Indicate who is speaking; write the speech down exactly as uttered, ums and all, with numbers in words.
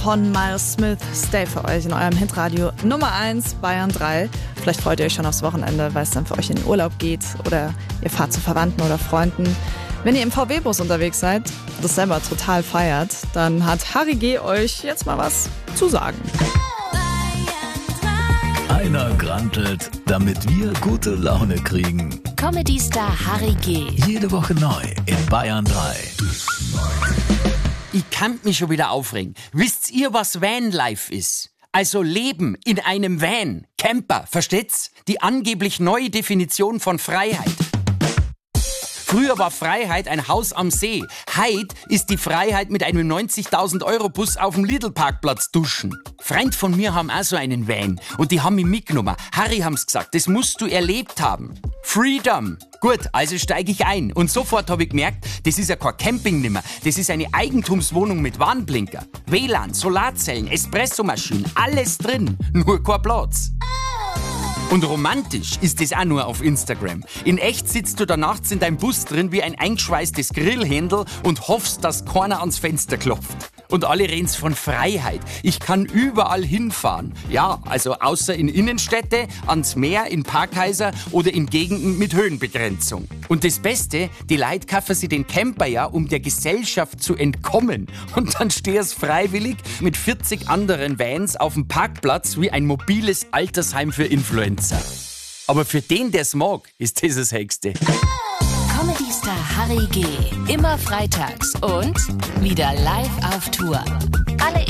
Speaker 1: von Miles Smith. Stay für euch in eurem Hitradio Nummer eins Bayern drei. Vielleicht freut ihr euch schon aufs Wochenende, weil es dann für euch in den Urlaub geht oder ihr fahrt zu Verwandten oder Freunden. Wenn ihr im V W-Bus unterwegs seid, das selber total feiert, dann hat Harry G. euch jetzt mal was zu sagen.
Speaker 2: Einer grantelt, damit wir gute Laune kriegen.
Speaker 3: Comedy-Star Harry G.
Speaker 2: Jede Woche neu in Bayern drei.
Speaker 4: Ich kann mich schon wieder aufregen. Wisst ihr, was Vanlife ist? Also Leben in einem Van. Camper, versteht's? Die angeblich neue Definition von Freiheit. Früher war Freiheit ein Haus am See. Heute ist die Freiheit mit einem neunzigtausend Euro Bus auf dem Lidl-Parkplatz duschen. Freund von mir haben auch so einen Van und die haben mich mitgenommen. Harry haben's gesagt, das musst du erlebt haben. Freedom. Gut, also steige ich ein. Und sofort habe ich gemerkt, das ist ja kein Camping nimmer. Das ist eine Eigentumswohnung mit Warnblinker, W L A N, Solarzellen, Espressomaschinen, alles drin. Nur kein Platz. Und romantisch ist das auch nur auf Instagram. In echt sitzt du da nachts in deinem Bus drin wie ein eingeschweißtes Grillhändel und hoffst, dass keiner ans Fenster klopft. Und alle reden's von Freiheit. Ich kann überall hinfahren. Ja, also außer in Innenstädte, ans Meer, in Parkhäuser oder in Gegenden mit Höhenbegrenzung. Und das Beste, die Leute kaufen sich den Camper ja, um der Gesellschaft zu entkommen. Und dann stehst freiwillig mit vierzig anderen Vans auf dem Parkplatz wie ein mobiles Altersheim für Influencer. Aber für den, der's mag, ist das das Höchste.
Speaker 3: Comedy-Star Harry G. Immer freitags und wieder live auf Tour. Alle